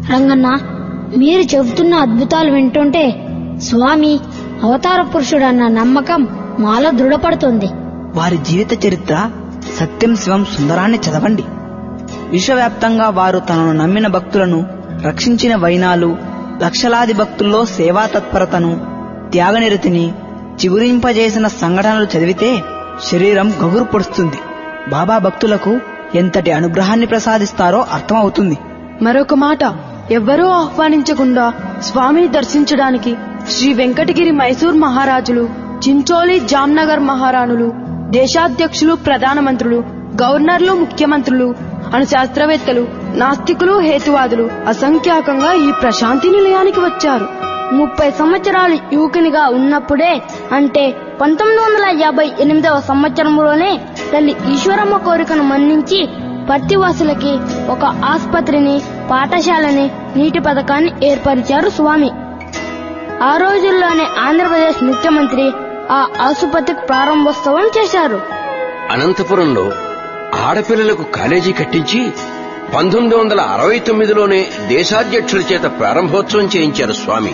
రంగన్న, మీరు చెబుతున్న అద్భుతాలు వింటుంటే స్వామి అవతార పురుషుడన్న నమ్మకం మాలో దృఢపడుతుంది. వారి జీవిత చరిత్ర సత్యం శివం సుందరాన్ని చదవండి. విశ్వవ్యాప్తంగా వారు తనను నమ్మిన భక్తులను రక్షించిన వైనాలు, లక్షలాది భక్తుల్లో సేవా తత్పరతను, త్యాగనిరతిని చిగురింపజేసిన సంఘటనలు చదివితే శరీరం గగురు పొడుస్తుంది. బాబా భక్తులకు ఎంతటి అనుగ్రహాన్ని ప్రసాదిస్తారో అర్థమవుతుంది. మరొక మాట, ఎవ్వరూ ఆహ్వానించకుండా స్వామిని దర్శించడానికి శ్రీ వెంకటగిరి మైసూర్ మహారాజులు, చించోలి జామ్నగర్ మహారాణులు, దేశాధ్యక్షులు, ప్రధానమంత్రులు, గవర్నర్లు, ముఖ్యమంత్రులు, అణు శాస్త్రవేత్తలు, నాస్తికులు, హేతువాదులు అసంఖ్యాకంగా ఈ ప్రశాంతి నిలయానికి వచ్చారు. 30 సంవత్సరాలు యువకునిగా ఉన్నప్పుడే, అంటే 1958వ సంవత్సరంలోనే తల్లి ఈశ్వరమ్మ కోరికను మన్నించి పర్తివాసులకి ఒక ఆసుపత్రిని, పాఠశాలని, నీటి పథకాన్ని ఏర్పరిచారు స్వామి. ఆ రోజుల్లోనే ఆంధ్రప్రదేశ్ ముఖ్యమంత్రి ఆ ఆసుపత్రికి ప్రారంభోత్సవం చేశారు. అనంతపురంలో ఆడపిల్లలకు కాలేజీ కట్టించి 1969లోనే దేశాధ్యక్షుల చేత ప్రారంభోత్సవం చేయించారు స్వామి.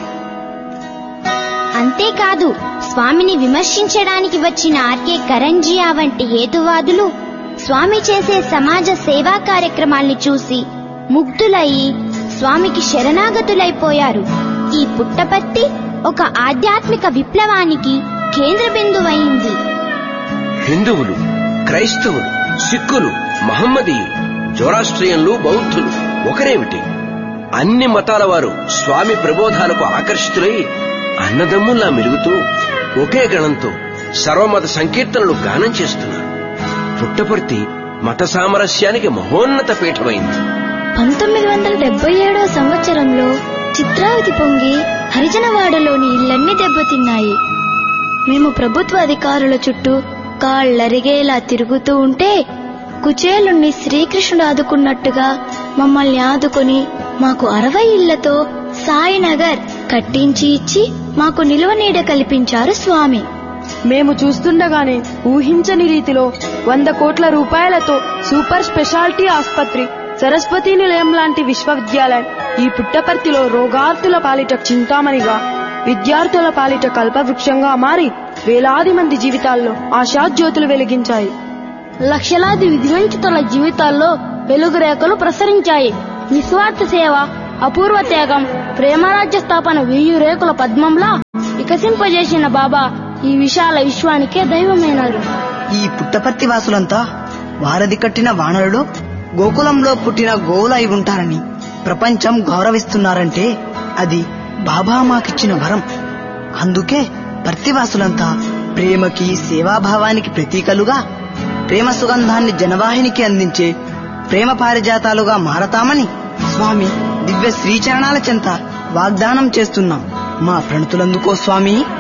అంతేకాదు, స్వామిని విమర్శించడానికి వచ్చిన ఆర్కే కరంజియా వంటి హేతువాదులు స్వామి చేసే సమాజ సేవా కార్యక్రమాల్ని చూసి ముగ్ధులయ్యి స్వామికి శరణాగతులైపోయారు. ఈ పుట్టపర్తి ఒక ఆధ్యాత్మిక విప్లవానికి కేంద్ర బిందువైంది. హిందువులు, క్రైస్తవులు, సిక్కులు, మహమ్మదీయులు, జోరాస్ట్రియన్లు, బౌద్ధులు ఒకరేమిటి, అన్ని మతాల వారు స్వామి ప్రబోధాలకు ఆకర్షితులై అన్నదమ్ముల్లా మెలుగుతూ ఒకే గణంతో సర్వమత సంకీర్తనలు గానం చేస్తున్నారు. పుట్టపర్తి మత సామరస్యానికి మహోన్నత పీఠమైంది. 1977వ సంవత్సరంలో చిత్రావతి పొంగి హరిజనవాడలోని ఇళ్లన్నీ దెబ్బతిన్నాయి. మేము ప్రభుత్వ అధికారుల చుట్టూ కాళ్లరిగేలా తిరుగుతూ ఉంటే కుచేలుణ్ణి శ్రీకృష్ణుడు ఆదుకున్నట్టుగా మమ్మల్ని ఆదుకుని మాకు 60 ఇళ్లతో సాయినగర్ కట్టించి ఇచ్చి మాకు నిలువ నీడ కల్పించారు స్వామి. మేము చూస్తుండగానే ఊహించని రీతిలో 100 కోట్ల రూపాయలతో సూపర్ స్పెషాలిటీ ఆసుపత్రి, సరస్వతీ నిలయం లాంటి విశ్వవిద్యాలయం ఈ పుట్టపర్తిలో రోగార్తుల పాలిట చింతామణిగా, విద్యార్థుల పాలిట కల్పవృక్షంగా మారి వేలాది మంది జీవితాల్లో ఆశాజ్యోతులు వెలిగించాయి. లక్షలాది విధివంచితుల జీవితాల్లో వెలుగు రేఖలు ప్రసరించాయి. నిస్వార్థ సేవ, అపూర్వ త్యాగం, ప్రేమరాజ్య స్థాపన 1000 రేకుల పద్మంలా వికసింపజేసిన బాబా ఈ విశాల విశ్వానికే దైవమైనారు. ఈ పుట్టపర్తి వాసులంతా వారధి కట్టిన వానరుడు, గోకులంలో పుట్టిన గోవులు అయి ఉంటారని ప్రపంచం గౌరవిస్తున్నారంటే అది బాబా మాకిచ్చిన వరం. అందుకే పర్తివాసులంతా ప్రేమకి, సేవాభావానికి ప్రతీకలుగా, ప్రేమ సుగంధాన్ని జనవాహినికి అందించే ప్రేమ పారిజాతాలుగా మారతామని స్వామి దివ్య శ్రీచరణాల చెంత వాగ్దానం చేస్తున్నాం. మా ప్రణతులందుకో స్వామి.